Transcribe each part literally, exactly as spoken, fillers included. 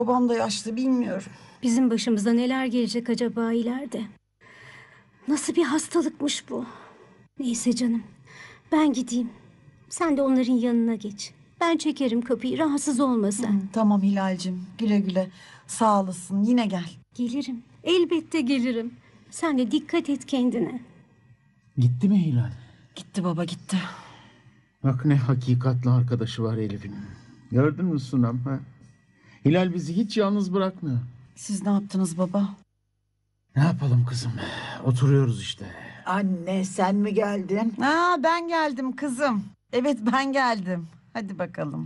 Babam da yaşlı, bilmiyorum. Bizim başımıza neler gelecek acaba ileride? Nasıl bir hastalıkmış bu? Neyse canım, ben gideyim. Sen de onların yanına geç. Ben çekerim kapıyı, rahatsız olma sen. Hı, tamam Hilal'cim, güle güle. Sağ olasın, yine gel. Gelirim, elbette gelirim. Sen de dikkat et kendine. Gitti mi Hilal? Gitti baba, gitti. Bak ne hakikatli arkadaşı var Elif'in. Gördün mü Sunam? Ha? Hilal bizi hiç yalnız bırakmıyor. Siz ne yaptınız baba? Ne yapalım kızım? Oturuyoruz işte. Anne sen mi geldin? Aa, ben geldim kızım. Evet, ben geldim. Hadi bakalım.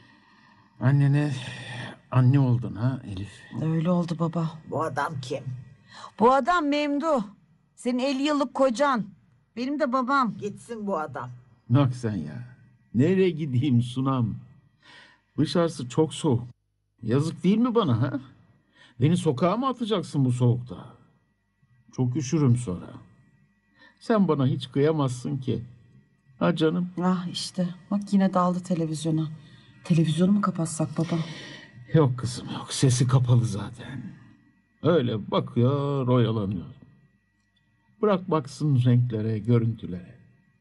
Annene anne oldun ha Elif. Öyle oldu baba. Bu adam kim? Bu adam Memduh. Senin elli yıllık kocan. Benim de babam. Gitsin bu adam. Bak sen ya. Nereye gideyim Sunam? Dışarısı çok soğuk. Yazık değil mi bana ha? Beni sokağa mı atacaksın bu soğukta? Çok üşürüm sonra. Sen bana hiç kıyamazsın ki. Ha canım? Ah işte. Bak yine daldı televizyona. Televizyonu mu kapatsak baba? Yok kızım yok. Sesi kapalı zaten. Öyle bakıyor, oyalanıyor. Bırak baksın renklere, görüntülere.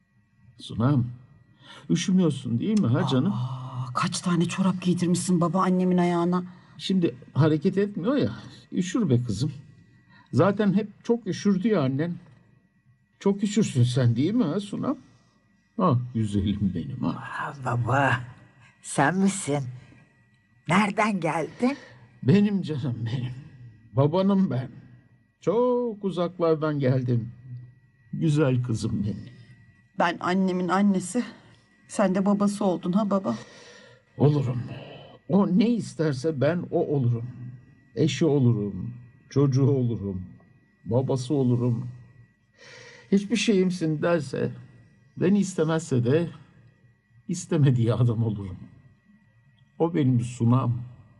Sunam, üşümüyorsun değil mi ha canım? Aa, kaç tane çorap giydirmişsin baba annemin ayağına. Şimdi hareket etmiyor ya. Üşür be kızım. Zaten hep çok üşürdü ya annen. Çok üşürsün sen değil mi ha Sunam? Ah güzelim benim ah. Ha, baba sen misin? Nereden geldin? Benim canım benim. Babanım ben. Çok uzaklardan geldim. Güzel kızım benim. Ben annemin annesi. Sen de babası oldun ha baba. Olurum. O ne isterse ben o olurum. Eşi olurum. Çocuğu olurum. Babası olurum. Hiçbir şeyimsin derse, beni istemezse de istemediği adam olurum. O benim Sunam.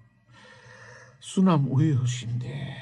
Sunam uyuyor şimdi.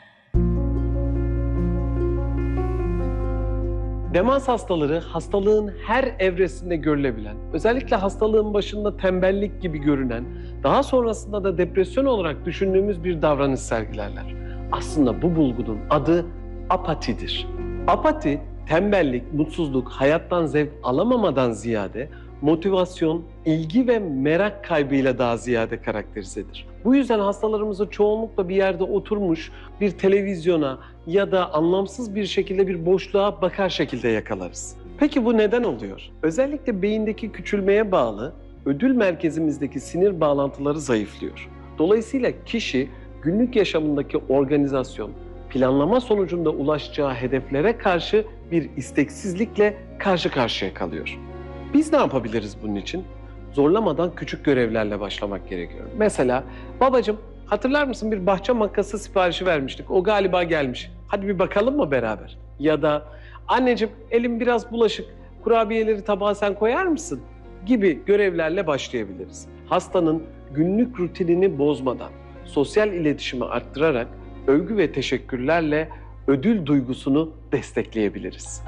Demans hastaları hastalığın her evresinde görülebilen, özellikle hastalığın başında tembellik gibi görünen, daha sonrasında da depresyon olarak düşündüğümüz bir davranış sergilerler. Aslında bu bulgunun adı apatidir. Apati, tembellik, mutsuzluk, hayattan zevk alamamadan ziyade motivasyon, ilgi ve merak kaybıyla daha ziyade karakterizedir. Bu yüzden hastalarımızı çoğunlukla bir yerde oturmuş bir televizyona ya da anlamsız bir şekilde bir boşluğa bakar şekilde yakalarız. Peki bu neden oluyor? Özellikle beyindeki küçülmeye bağlı ödül merkezimizdeki sinir bağlantıları zayıflıyor. Dolayısıyla kişi günlük yaşamındaki organizasyon, planlama sonucunda ulaşacağı hedeflere karşı bir isteksizlikle karşı karşıya kalıyor. Biz ne yapabiliriz bunun için? Zorlamadan küçük görevlerle başlamak gerekiyor. Mesela, babacığım hatırlar mısın bir bahçe makası siparişi vermiştik. O galiba gelmiş. Hadi bir bakalım mı beraber? Ya da anneciğim elim biraz bulaşık. Kurabiyeleri tabağa sen koyar mısın? Gibi görevlerle başlayabiliriz. Hastanın günlük rutinini bozmadan, sosyal iletişimi arttırarak övgü ve teşekkürlerle ödül duygusunu destekleyebiliriz.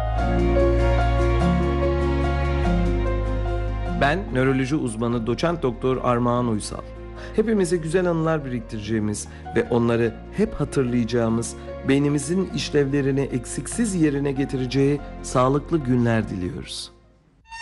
Ben nöroloji uzmanı doçent doktor Armağan Uysal. Hepimize güzel anılar biriktireceğimiz ve onları hep hatırlayacağımız, beynimizin işlevlerini eksiksiz yerine getireceği sağlıklı günler diliyoruz.